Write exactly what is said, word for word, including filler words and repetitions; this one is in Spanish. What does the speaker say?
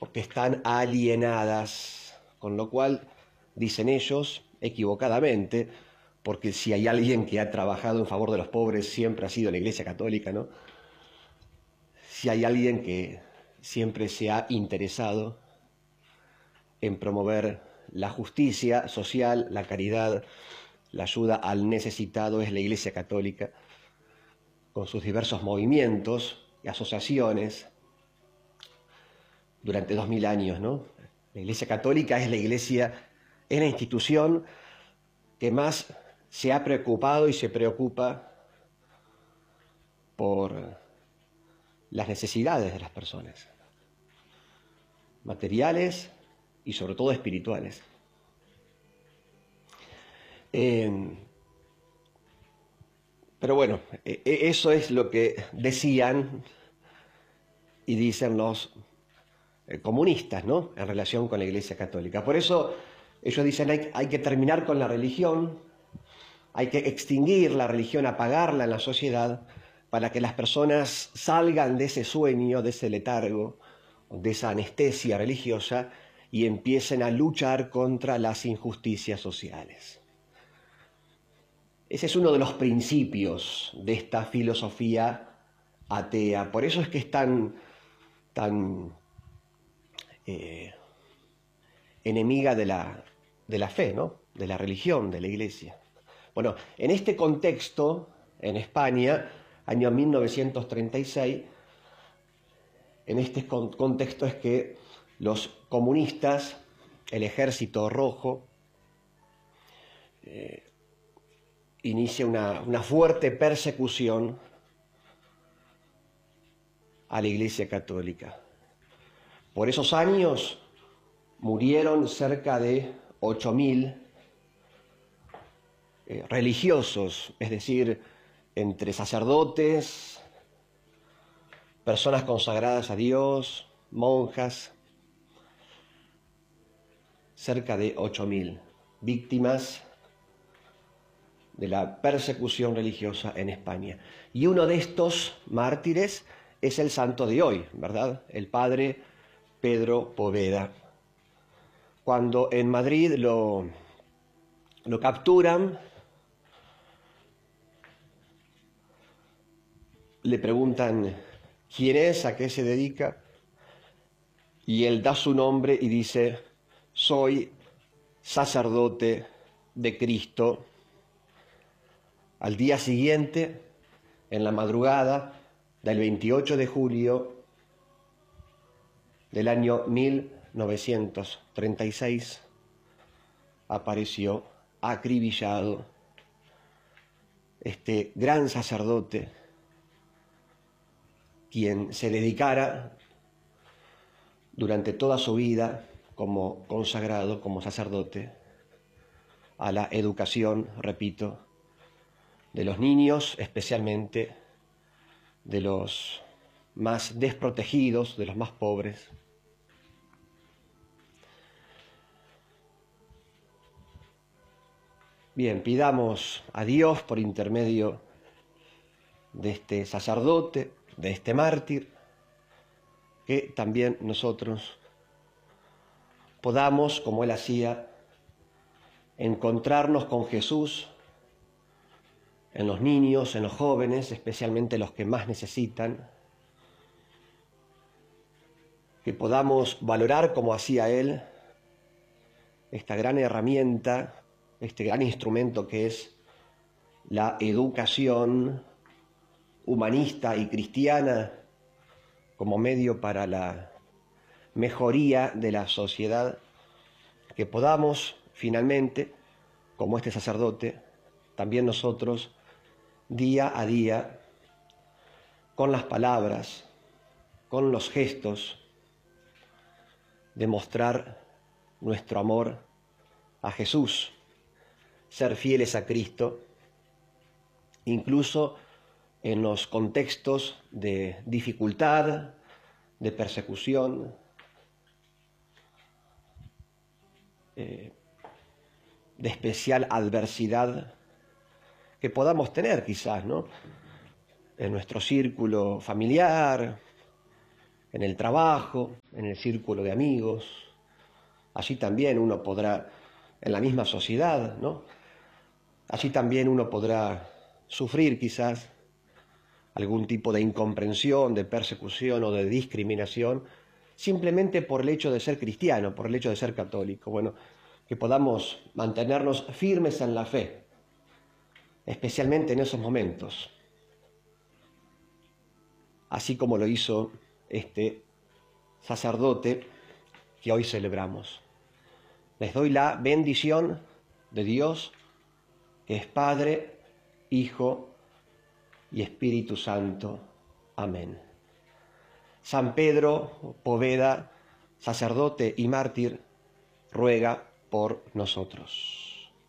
o que están alienadas, con lo cual, dicen ellos, equivocadamente, porque si hay alguien que ha trabajado en favor de los pobres siempre ha sido la Iglesia Católica, ¿no? Si hay alguien que siempre se ha interesado en promover la justicia social, la caridad, la ayuda al necesitado, es la Iglesia Católica, con sus diversos movimientos y asociaciones durante dos mil años, ¿no? La Iglesia Católica es la Iglesia, es la institución que más se ha preocupado y se preocupa por las necesidades de las personas, materiales y sobre todo espirituales. Eh, pero bueno, eh, eso es lo que decían y dicen los eh, comunistas, ¿no?, en relación con la Iglesia Católica. Por eso ellos dicen hay, hay que terminar con la religión, hay que extinguir la religión, apagarla en la sociedad, para que las personas salgan de ese sueño, de ese letargo, de esa anestesia religiosa y empiecen a luchar contra las injusticias sociales. Ese es uno de los principios de esta filosofía atea. Por eso es que es tan, tan eh, enemiga de la, de la fe, ¿no?, de la religión, de la Iglesia. Bueno, en este contexto, en España, año mil novecientos treinta y seis, en este contexto es que los comunistas, el Ejército Rojo, eh, inicia una, una fuerte persecución a la Iglesia Católica. Por esos años murieron cerca de ocho mil eh, religiosos, es decir, entre sacerdotes, personas consagradas a Dios, monjas, cerca de ocho mil víctimas de la persecución religiosa en España. Y uno de estos mártires es el santo de hoy, ¿verdad?, el padre Pedro Poveda. Cuando en Madrid lo, lo capturan, le preguntan quién es, a qué se dedica, y él da su nombre y dice: soy sacerdote de Cristo. Al día siguiente, en la madrugada del veintiocho de julio del año mil novecientos treinta y seis, apareció acribillado este gran sacerdote, quien se dedicara durante toda su vida como consagrado, como sacerdote, a la educación, repito, de los niños, especialmente de los más desprotegidos, de los más pobres. Bien, pidamos a Dios por intermedio de este sacerdote, de este mártir, que también nosotros podamos, como él hacía, encontrarnos con Jesús en los niños, en los jóvenes, especialmente los que más necesitan, que podamos valorar, como hacía él, esta gran herramienta, este gran instrumento que es la educación humanista y cristiana como medio para la mejoría de la sociedad, que podamos finalmente, como este sacerdote, también nosotros, día a día, con las palabras, con los gestos, demostrar nuestro amor a Jesús, ser fieles a Cristo, incluso en los contextos de dificultad, de persecución, eh, de especial adversidad que podamos tener quizás, ¿no?, en nuestro círculo familiar, en el trabajo, en el círculo de amigos. Allí también uno podrá, en la misma sociedad, ¿no? Allí también uno podrá sufrir quizás algún tipo de incomprensión, de persecución o de discriminación, simplemente por el hecho de ser cristiano, por el hecho de ser católico. Bueno, que podamos mantenernos firmes en la fe, especialmente en esos momentos, así como lo hizo este sacerdote que hoy celebramos. Les doy la bendición de Dios, que es Padre, Hijo y Espíritu Santo. Amén. San Pedro Poveda, sacerdote y mártir, ruega por nosotros.